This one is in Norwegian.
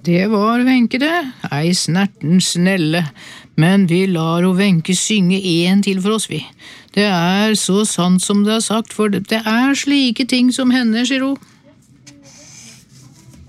Det var Wenche det, ei snerten snelle, men vi lar ho Wenche synge en til for oss, vi. Det er så sant som det er sagt, for det er slike ting som hender, sier hun.